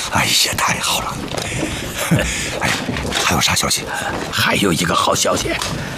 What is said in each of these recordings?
哎呀，太好了！哎，还有啥消息？ 还有一个好消息。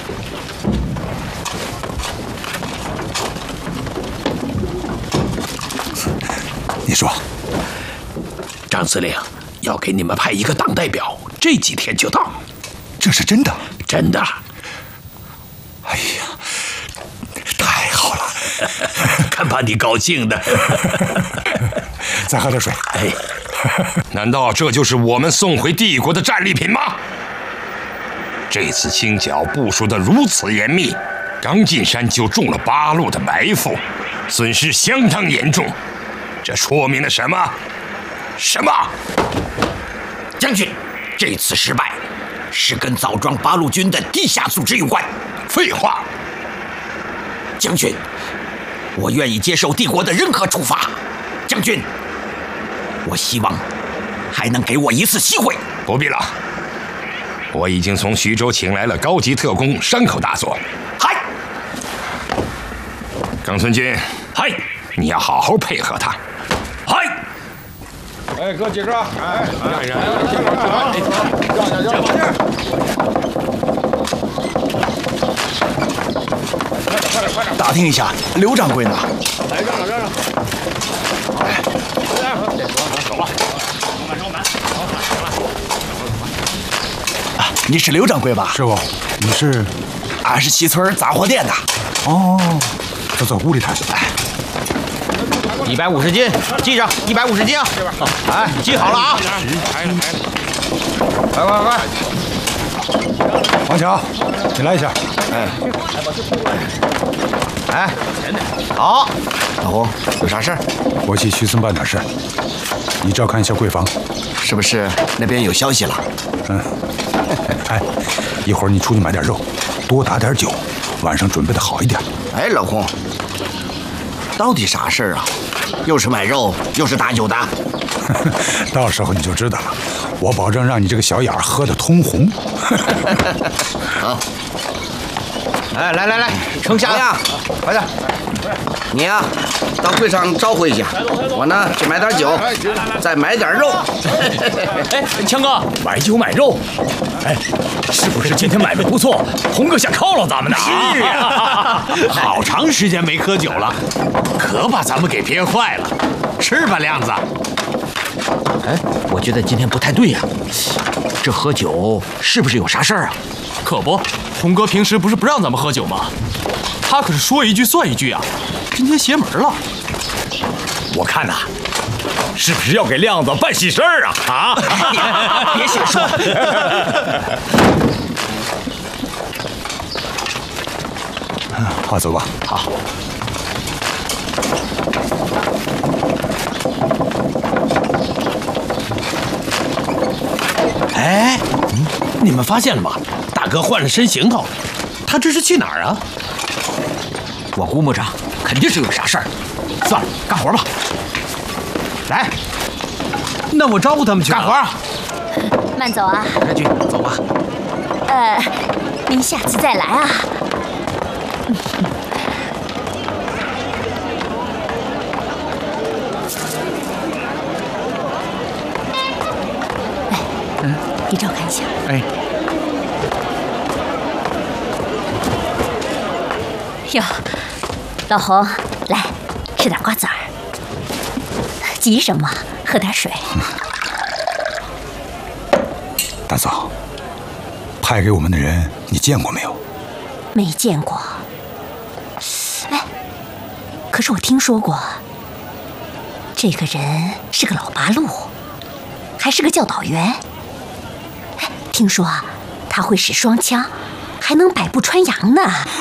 你说， 张司令要给你们派一个党代表，这几天就到。 这是真的？ 真的。 哎呀，太好了！ 看把你高兴的。 再喝点水。 哎， 难道这就是我们送回帝国的战利品吗？这次清剿部署得如此严密，刚进山就中了八路的埋伏，损失相当严重。这说明了什么？什么？ 将军，这次失败是跟枣庄八路军的地下组织有关。 废话。 将军，我愿意接受帝国的任何处罚。将军，我希望还能给我一次机会。 不必了，我已经从徐州请来了高级特工山口大佐。 嗨， 冈村君， 嗨， 你要好好配合他。 嗨。 哎，哥几个，哎， 打听一下，刘掌柜呢？ 来，让。 哎， 走吧。 啊，你是刘掌柜吧？ 师傅，你是？ 俺是西村杂货店的。 哦，走，屋里谈。 哎 ，150斤，记上150斤啊！哎，记好了啊！快！ 王强，你来一下。 哎，好，老胡，有啥事儿？ 我去徐村办点事，你照看一下柜房。 是不是那边有消息了？ 哎，一会儿你出去买点肉，多打点酒，晚上准备的好一点。 哎，老胡，到底啥事儿啊？又是买肉，又是打酒的。 到时候你就知道了，我保证让你这个小眼儿喝得通红。 好， 哎，来，盛虾呀，快点！ 你呀，到柜上招呼一下，我呢去买点酒，再买点肉。 哎，强哥，买酒买肉，哎，是不是今天买卖不错？红哥想犒劳咱们呢？ 是啊，好长时间没喝酒了，可把咱们给憋坏了。吃吧，亮子。 哎，我觉得今天不太对呀，这喝酒是不是有啥事儿啊？ 可不，红哥平时不是不让咱们喝酒吗？他可是说一句算一句啊，今天邪门了。 我看呐，是不是要给亮子办喜事儿啊？啊！ 别瞎说。 好，走吧。 好。 哎，你们发现了吗？大哥换了身行头，他这是去哪儿啊？ 我估摸着肯定是有啥事儿。算了，干活吧。来， 那我招呼他们去干活。 慢走啊。 开军，走吧。 您下次再来啊。你照看一下。 哎， 哟，老洪，来吃点瓜子儿。急什么？喝点水。 大嫂，派给我们的人你见过没有？ 没见过。哎，可是我听说过，这个人是个老八路，还是个教导员。听说啊，他会使双枪，还能百步穿杨呢。